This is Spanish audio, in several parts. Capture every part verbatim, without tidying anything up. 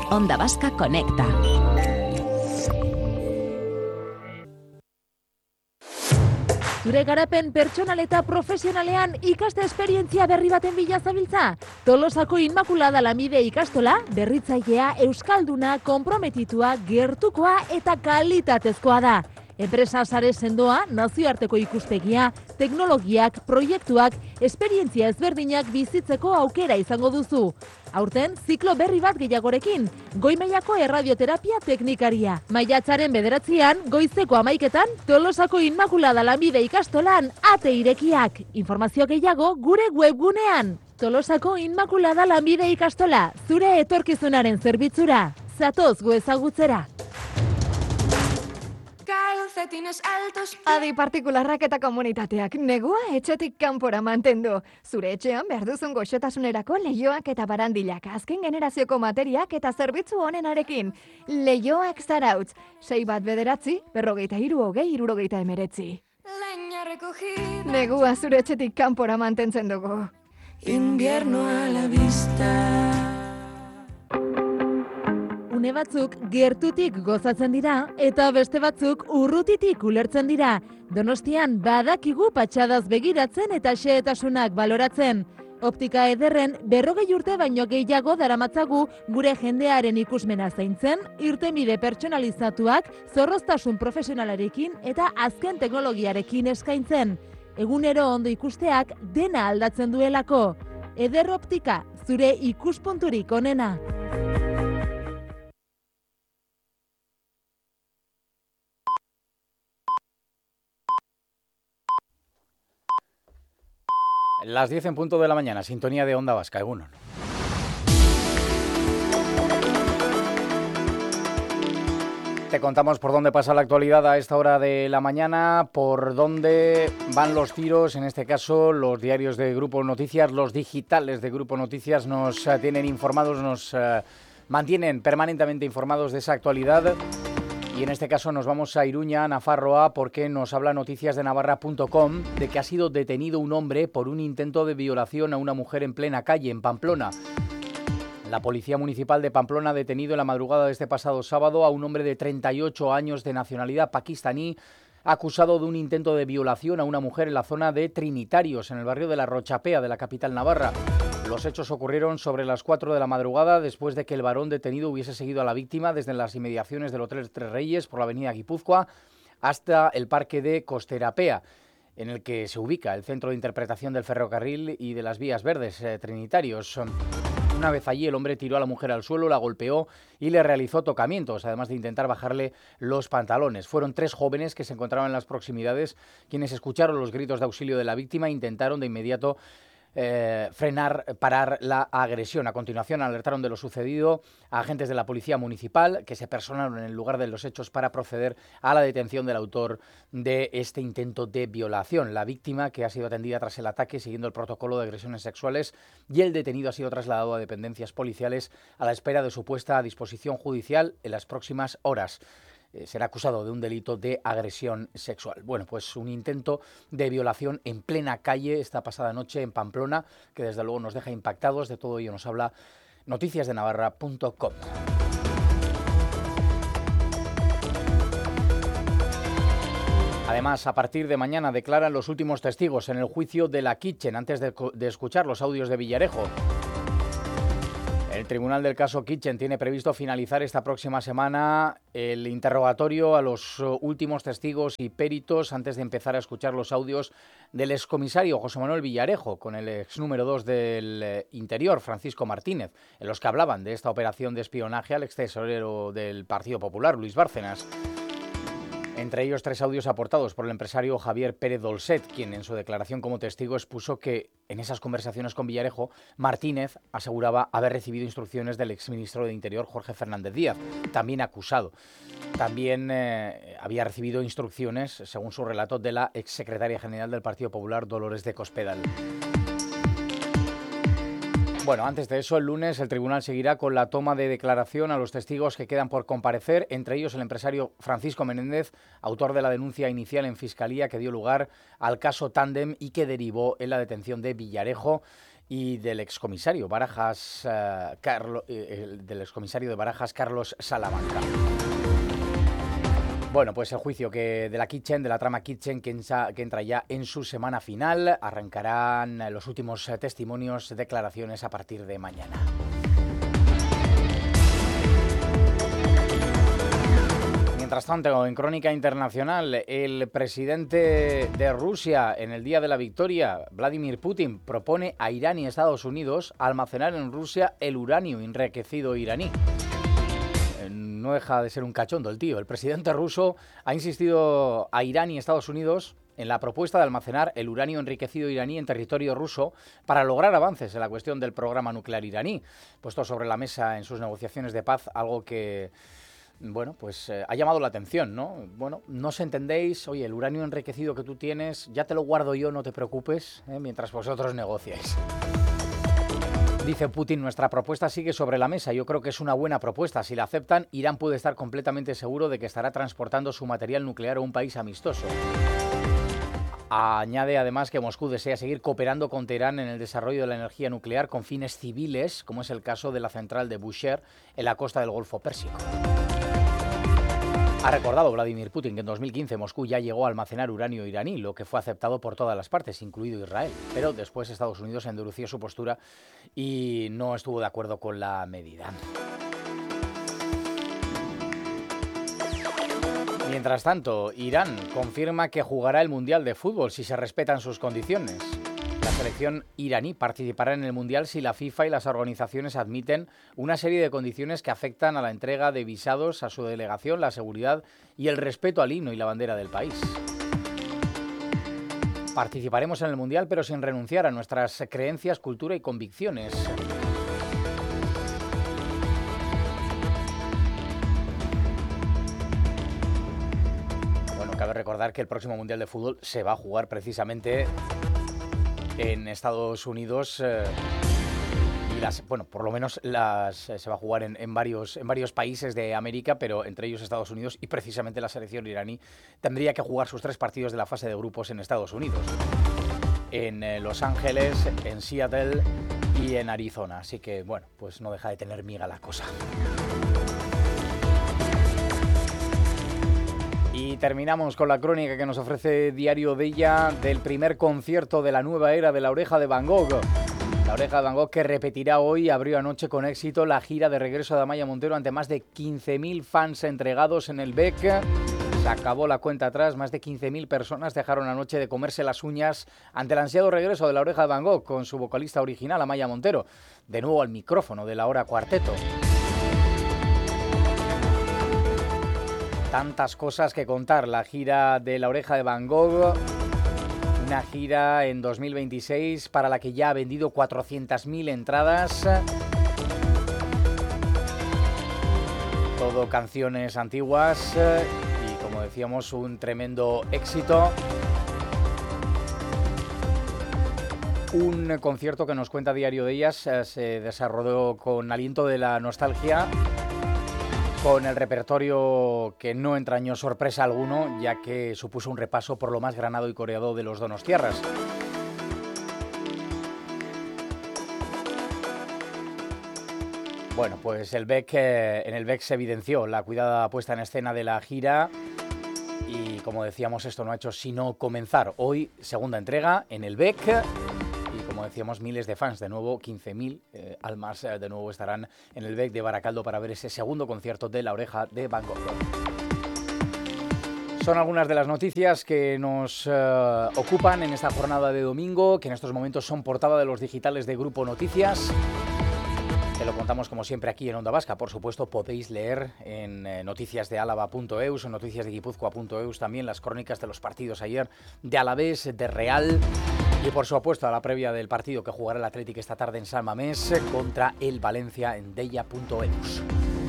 Onda Vasca Conecta. Zure garapen pertsonal eta profesionalean ikaste esperientzia berri baten bila zabiltza? Tolosako Inmaculada Lanbide ikastola, berritzailea, euskalduna, konprometitua, gertukoa eta kalitatezkoa da. Enpresa sare sendoa, nazioarteko ikuspegia, teknologiak, proiektuak, esperientzia ezberdinak bizitzeko aukera izango duzu. Aurten, ziklo berri bat gehiagorekin, goi-mailako erradioterapia teknikaria. Maiatzaren bederatzian, goizeko hamaiketan, Tolosako Inmaculada Lanbide ikastolan ate irekiak. Informazio gehiago gure webgunean. Tolosako Inmaculada Lanbide ikastola, zure etorkizunaren zerbitzura. Zatoz gu ezagutzera. Adi partikularrak eta komunitateak negua etxetik kanpora mantendu. Zure etxean behar duzun goxotasunerako lehioak eta barandilak, azken generazioko materiak eta zerbitzu honenarekin. Lehioak Zarautz, sei bat bederatzi, berrogeita hiru hogei hirurogeita emeretzi. Negua zure etxetik kanpora mantentzen dugu. Invierno a la vista. Une batzuk gertutik gozatzen dira eta beste batzuk urrutitik ulertzen dira. Donostian badakigu patxadaz begiratzen eta xehetasunak baloratzen. Optika ederren berrogei urte baino gehiago daramatzagu gure jendearen ikusmena zaintzen, irtenbide pertsonalizatuak, zorroztasun profesionalarekin eta azken teknologiarekin eskaintzen. Egunero ondo ikusteak dena aldatzen duelako. Eder Optika, zure ikuspunturik onena. Las diez en punto de la mañana, sintonía de Onda Vasca, Egunon. Te contamos por dónde pasa la actualidad a esta hora de la mañana, por dónde van los tiros, en este caso los diarios de Grupo Noticias, los digitales de Grupo Noticias nos uh, tienen informados, nos uh, mantienen permanentemente informados de esa actualidad. Y en este caso nos vamos a Iruña, Nafarroa, porque nos habla noticias de navarra punto com de que ha sido detenido un hombre por un intento de violación a una mujer en plena calle, en Pamplona. La Policía Municipal de Pamplona ha detenido en la madrugada de este pasado sábado a un hombre de treinta y ocho años de nacionalidad pakistaní, acusado de un intento de violación a una mujer en la zona de Trinitarios, en el barrio de la Rochapea de la capital navarra. Los hechos ocurrieron sobre las cuatro de la madrugada, después de que el varón detenido hubiese seguido a la víctima desde las inmediaciones del Hotel Tres Reyes por la avenida Guipúzcoa hasta el parque de Costerapea, en el que se ubica el centro de interpretación del ferrocarril y de las vías verdes eh, Trinitarios. Una vez allí, el hombre tiró a la mujer al suelo, la golpeó y le realizó tocamientos, además de intentar bajarle los pantalones. Fueron tres jóvenes que se encontraban en las proximidades quienes escucharon los gritos de auxilio de la víctima e intentaron de inmediato Eh, frenar, parar la agresión. A continuación alertaron de lo sucedido a agentes de la Policía Municipal que se personaron en el lugar de los hechos para proceder a la detención del autor de este intento de violación. La víctima, que ha sido atendida tras el ataque siguiendo el protocolo de agresiones sexuales, y el detenido ha sido trasladado a dependencias policiales a la espera de su puesta a disposición judicial en las próximas horas. Será acusado de un delito de agresión sexual. Bueno, pues un intento de violación en plena calle esta pasada noche en Pamplona, que desde luego nos deja impactados. De todo ello nos habla noticias de navarra punto com. Además, a partir de mañana declaran los últimos testigos en el juicio de la Kitchen, antes de, de escuchar los audios de Villarejo. El tribunal del caso Kitchen tiene previsto finalizar esta próxima semana el interrogatorio a los últimos testigos y peritos antes de empezar a escuchar los audios del excomisario José Manuel Villarejo con el ex número dos del Interior, Francisco Martínez, en los que hablaban de esta operación de espionaje al ex tesorero del Partido Popular, Luis Bárcenas. Entre ellos tres audios aportados por el empresario Javier Pérez Dolcet, quien en su declaración como testigo expuso que en esas conversaciones con Villarejo, Martínez aseguraba haber recibido instrucciones del exministro de Interior Jorge Fernández Díaz, también acusado. También eh, había recibido instrucciones, según su relato, de la exsecretaria general del Partido Popular, Dolores de Cospedal. Bueno, antes de eso, el lunes el tribunal seguirá con la toma de declaración a los testigos que quedan por comparecer, entre ellos el empresario Francisco Menéndez, autor de la denuncia inicial en Fiscalía que dio lugar al caso Tándem y que derivó en la detención de Villarejo y del excomisario Barajas, uh, Carlo, eh, del excomisario de Barajas, Carlos Salamanca. Bueno, pues el juicio que de la Kitchen, de la trama Kitchen, que, ensa, que entra ya en su semana final, arrancarán los últimos testimonios, declaraciones a partir de mañana. Mientras tanto, en Crónica Internacional, el presidente de Rusia, en el Día de la Victoria, Vladimir Putin, propone a Irán y Estados Unidos almacenar en Rusia el uranio enriquecido iraní. No deja de ser un cachondo el tío. El presidente ruso ha insistido a Irán y Estados Unidos en la propuesta de almacenar el uranio enriquecido iraní en territorio ruso para lograr avances en la cuestión del programa nuclear iraní, puesto sobre la mesa en sus negociaciones de paz, algo que, bueno, pues eh, ha llamado la atención, ¿no? Bueno, no os entendéis, oye, el uranio enriquecido que tú tienes, ya te lo guardo yo, no te preocupes, ¿eh? Mientras vosotros negociáis. Dice Putin, nuestra propuesta sigue sobre la mesa. Yo creo que es una buena propuesta. Si la aceptan, Irán puede estar completamente seguro de que estará transportando su material nuclear a un país amistoso. Añade además que Moscú desea seguir cooperando con Teherán en el desarrollo de la energía nuclear con fines civiles, como es el caso de la central de Bushehr en la costa del Golfo Pérsico. Ha recordado Vladimir Putin que en dos mil quince Moscú ya llegó a almacenar uranio iraní, lo que fue aceptado por todas las partes, incluido Israel. Pero después Estados Unidos endureció su postura y no estuvo de acuerdo con la medida. Mientras tanto, Irán confirma que jugará el Mundial de Fútbol si se respetan sus condiciones. La selección iraní participará en el Mundial si la FIFA y las organizaciones admiten una serie de condiciones que afectan a la entrega de visados a su delegación, la seguridad y el respeto al himno y la bandera del país. Participaremos en el Mundial, pero sin renunciar a nuestras creencias, cultura y convicciones. Bueno, cabe recordar que el próximo Mundial de Fútbol se va a jugar precisamente en Estados Unidos eh, y las, bueno, por lo menos las, eh, se va a jugar en, en, varios, en varios países de América, pero entre ellos Estados Unidos, y precisamente la selección iraní tendría que jugar sus tres partidos de la fase de grupos en Estados Unidos, en eh, Los Ángeles, en Seattle y en Arizona, así que bueno, pues no deja de tener miga la cosa. Y terminamos con la crónica que nos ofrece Diario de ella del primer concierto de la nueva era de La Oreja de Van Gogh. La Oreja de Van Gogh, que repetirá hoy, abrió anoche con éxito la gira de regreso de Amaia Montero ante más de quince mil fans entregados en el B E C. Se acabó la cuenta atrás, más de quince mil personas dejaron anoche de comerse las uñas ante el ansiado regreso de La Oreja de Van Gogh con su vocalista original, Amaia Montero, de nuevo al micrófono de la Hora Cuarteto. Tantas cosas que contar, la gira de La Oreja de Van Gogh, una gira en dos mil veintiséis para la que ya ha vendido cuatrocientas mil entradas. Todo canciones antiguas y, como decíamos, un tremendo éxito. Un concierto que nos cuenta Diario de ellas se desarrolló con aliento de la nostalgia, con el repertorio que no entrañó sorpresa alguno, ya que supuso un repaso por lo más granado y coreado de los donostiarras. Bueno, pues el B E C, eh, en el B E C se evidenció la cuidada puesta en escena de la gira y, como decíamos, esto no ha hecho sino comenzar. Hoy, segunda entrega en el B E C. Como decíamos, miles de fans, de nuevo quince mil eh, almas eh, de nuevo estarán en el B E C de Baracaldo para ver ese segundo concierto de La Oreja de Van Gogh. Son algunas de las noticias que nos eh, ocupan en esta jornada de domingo, que en estos momentos son portada de los digitales de Grupo Noticias. Te lo contamos como siempre aquí en Onda Vasca. Por supuesto, podéis leer en eh, noticias de álava punto eus o noticias de guipúzcoa punto eus también las crónicas de los partidos ayer de Alavés, de Real y, por supuesto, a la previa del partido que jugará el Athletic esta tarde en San Mamés contra el Valencia en deia punto eus.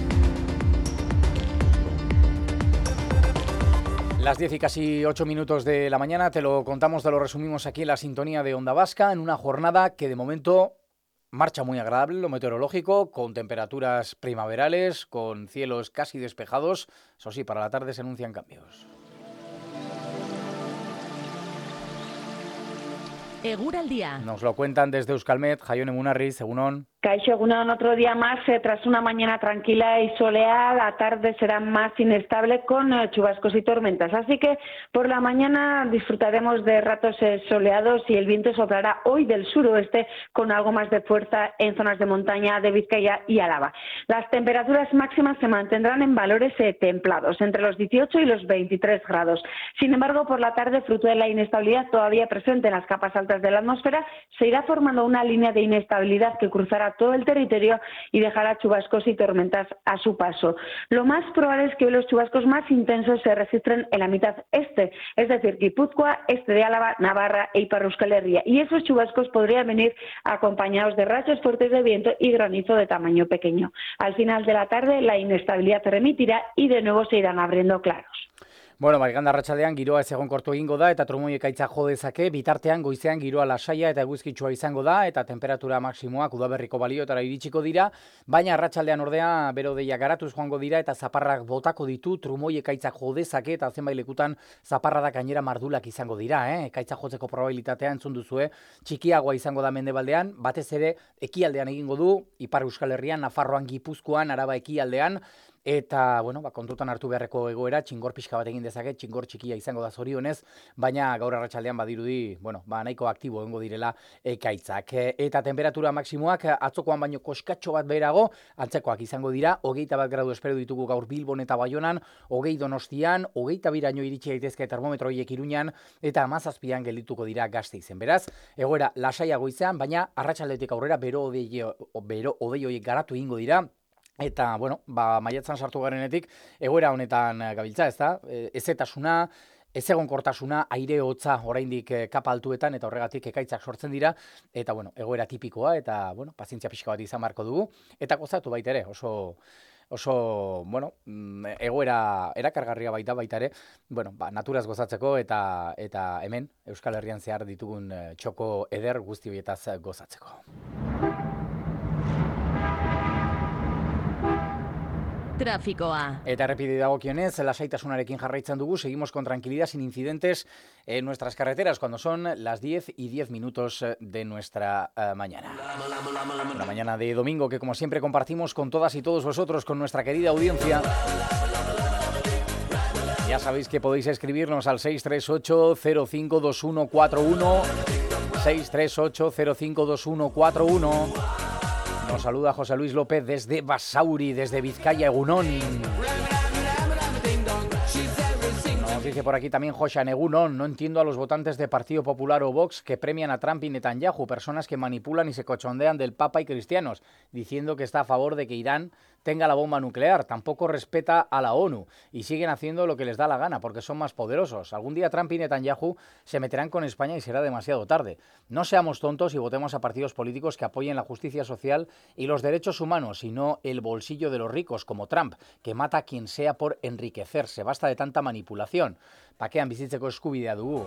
Las diez y casi ocho minutos de la mañana, te lo contamos, te lo resumimos aquí en la sintonía de Onda Vasca, en una jornada que de momento marcha muy agradable, lo meteorológico, con temperaturas primaverales, con cielos casi despejados. Eso sí, para la tarde se anuncian cambios. Eguraldia. Nos lo cuentan desde Euskalmet, Jaione Munarriz, egunon. Caixo, Egunon, otro día más, eh, tras una mañana tranquila y soleada, la tarde será más inestable con eh, chubascos y tormentas. Así que por la mañana disfrutaremos de ratos eh, soleados y el viento soplará hoy del suroeste con algo más de fuerza en zonas de montaña de Vizcaya y Álava. Las temperaturas máximas se mantendrán en valores eh, templados, entre los dieciocho y los veintitrés grados. Sin embargo, por la tarde, fruto de la inestabilidad todavía presente en las capas altas de la atmósfera, se irá formando una línea de inestabilidad que cruzará todo el territorio y dejará chubascos y tormentas a su paso. Lo más probable es que hoy los chubascos más intensos se registren en la mitad este, es decir, Guipúzcoa, este de Álava, Navarra e Ipar Euskal Herria. Y esos chubascos podrían venir acompañados de rachas fuertes de viento y granizo de tamaño pequeño. Al final de la tarde la inestabilidad se remitirá y de nuevo se irán abriendo claros. Bueno, baiganda arratsaldean giroa ez egonkortu egingo da eta trumoi ekaitza jo dezake, bitartean goizean giroa lasaia eta eguzkitsua izango da eta temperatura maksimoak udaberriko balioetara iritsiko dira, baina arratsaldean ordea bero-hodeiak garatuz joango dira eta zaparrak botako ditu, trumoi ekaitza jo dezake eta zenbait lekutan zaparradak gainera mardulak izango dira, eh? Ekaitza jotzeko probabilitatea entzun duzue, txikiagoa izango da mendebaldean, batez ere ekialdean egingo du, Ipar Euskal Herrian, Nafarroan, Gipuzkoan, Araba ekialdean. Eta, bueno, ba, kontutan hartu beharreko egoera, txingor pixka bat egin dezake, txingor txikia izango da zorionez, baina gaur arratsaldean badirudi, bueno, ba, nahiko aktibo egongo direla ekaitzak. E, eta temperatura maksimoak atzokoan baino koskatxo bat beherago, antzekoak izango dira, hogeita bat gradu espero ditugu gaur Bilbon eta Baionan, hogei Donostian, hogeita biraino iritsi daitezke termometro horiek Iruñan, eta hamazazpian geldituko dira Gasteizen. Beraz, egoera lasaiago izan, baina arratsaldetik aurrera bero hodei horiek garatu egingo dira. Eta, bueno, ba, maiatzan sartu garenetik, egoera honetan gabiltza, ez da? Ezetasuna, ezegonkortasuna, aire hotza oraindik kapa altuetan, eta horregatik ekaitzak sortzen dira, eta, bueno, egoera tipikoa, eta, bueno, pazientzia pixka bat izan beharko dugu, eta gozatu baita ere, oso... oso, bueno, egoera erakargarria baita baita ere, bueno, ba, naturaz gozatzeko eta eta hemen Euskal Herrian zehar ditugun txoko eder guzti horietaz gozatzeko. Trafikoa. Eta errepide dagokionez, lasaitasunarekin jarraitzen dugu, seguimos con tranquilidad, sin incidentes en nuestras carreteras, cuando son las diez y diez minutos de nuestra uh, mañana. Una mañana de domingo que, como siempre, compartimos con todas y todos vosotros, con nuestra querida audiencia. Ya sabéis que podéis escribirnos al seis tres ocho cero cinco dos uno cuatro uno, seis tres ocho cero cinco dos uno cuatro uno. Nos saluda José Luis López desde Basauri, desde Vizcaya, egunon. Nos dice por aquí también Joshan, egunon. No entiendo a los votantes de Partido Popular o Vox que premian a Trump y Netanyahu, personas que manipulan y se cochondean del Papa y cristianos, diciendo que está a favor de que Irán tenga la bomba nuclear. Tampoco respeta a la ONU y siguen haciendo lo que les da la gana porque son más poderosos. Algún día Trump y Netanyahu se meterán con España y será demasiado tarde. No seamos tontos y votemos a partidos políticos que apoyen la justicia social y los derechos humanos y no el bolsillo de los ricos como Trump, que mata a quien sea por enriquecerse. Basta de tanta manipulación. Bakean bizitzeko eskubidea dugu.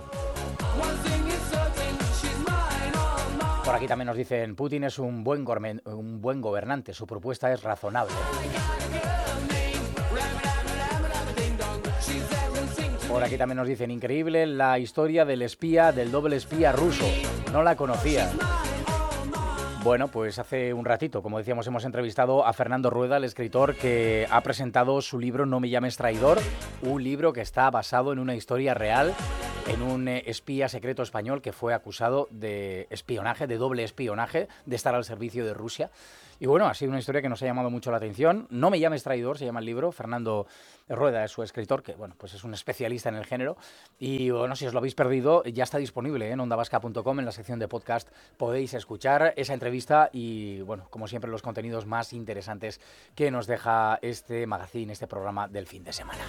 Por aquí también nos dicen, Putin es un buen, un buen gobernante, su propuesta es razonable. Por aquí también nos dicen, increíble la historia del espía, del doble espía ruso. No la conocía. Bueno, pues hace un ratito, como decíamos, hemos entrevistado a Fernando Rueda, el escritor que ha presentado su libro No me llames traidor, un libro que está basado en una historia real, en un espía secreto español que fue acusado de espionaje, de doble espionaje, de estar al servicio de Rusia. Y bueno, ha sido una historia que nos ha llamado mucho la atención. No me llames traidor, se llama el libro. Fernando Rueda es su escritor, que bueno, pues es un especialista en el género. Y bueno, si os lo habéis perdido, ya está disponible ¿eh? en onda vasca punto com, en la sección de podcast. Podéis escuchar esa entrevista y, bueno, como siempre, los contenidos más interesantes que nos deja este magazine, este programa del fin de semana.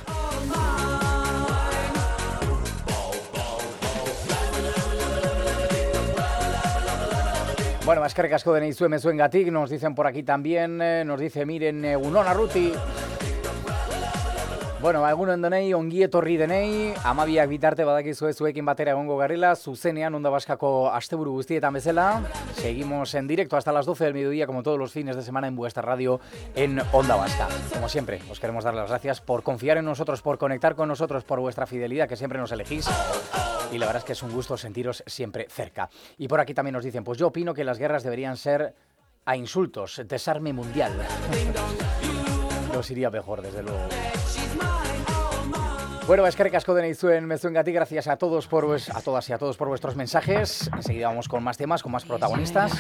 Bueno, eskerrik asko denei zuen mezuengatik, nos dicen por aquí también, eh, nos dice, miren, egunon arruti. Bueno, egunon denei, ongi etorri denei, amabiak bitarte badakizue zuekin batera egongo garrila, zuzenean Onda Baskako asteburu guztietan bezala. Seguimos en directo hasta las doce del mediodía, como todos los fines de semana en vuestra radio en Onda Vasca. Como siempre, os queremos dar las gracias por confiar en nosotros, por conectar con nosotros, por vuestra fidelidad, que siempre nos elegís. y la verdad es que es un gusto sentiros siempre cerca. Y por aquí también nos dicen, pues yo opino que las guerras deberían ser a insultos, desarme mundial. Nos iría mejor, desde luego. Bueno, eskerrik asko denei zuen mezuengatik, gracias a todos por a todas y a todos por vuestros mensajes. Enseguida vamos con más temas, con más protagonistas.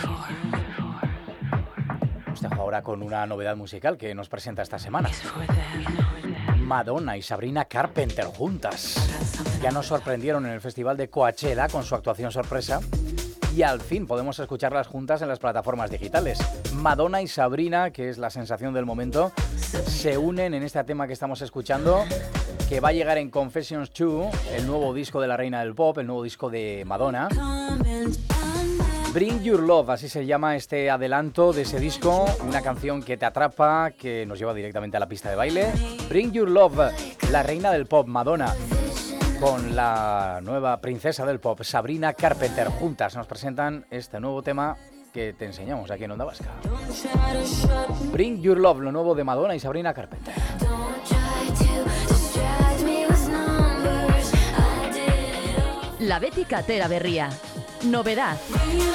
Os dejo ahora con una novedad musical que nos presenta esta semana. Madonna y Sabrina Carpenter juntas. Ya nos sorprendieron en el Festival de Coachella con su actuación sorpresa y al fin podemos escucharlas juntas en las plataformas digitales. Madonna y Sabrina, que es la sensación del momento, se unen en este tema que estamos escuchando, que va a llegar en Confessions dos, el nuevo disco de la reina del pop, el nuevo disco de Madonna. Bring Your Love, así se llama este adelanto de ese disco, una canción que te atrapa, que nos lleva directamente a la pista de baile. Bring Your Love, la reina del pop, Madonna, con la nueva princesa del pop, Sabrina Carpenter, juntas nos presentan este nuevo tema que te enseñamos aquí en Onda Vasca. Bring Your Love, lo nuevo de Madonna y Sabrina Carpenter. La Bética Tera Berría. Novedad.